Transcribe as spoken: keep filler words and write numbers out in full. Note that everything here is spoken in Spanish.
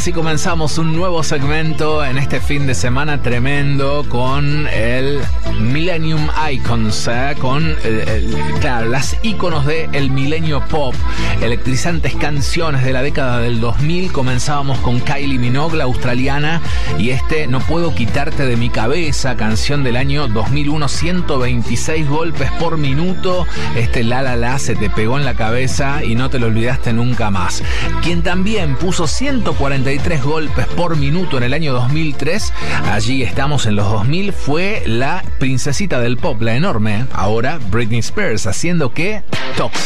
Así comenzamos un nuevo segmento en este fin de semana tremendo con el Millennium Icons, ¿eh? con el, el, claro, las íconos del milenio pop, electrizantes canciones de la década del dos mil. Comenzábamos con Kylie Minogue, la australiana, y este No Puedo Quitarte de Mi Cabeza, canción del año dos mil uno, ciento veintiséis golpes por minuto. Este La La La se te pegó en la cabeza y no te lo olvidaste nunca más. Quien también puso ciento cuarenta y tres golpes por minuto en el año dos mil tres, allí estamos en los dos mil, fue la princesita del pop, la enorme, ahora Britney Spears, haciendo que Toxic.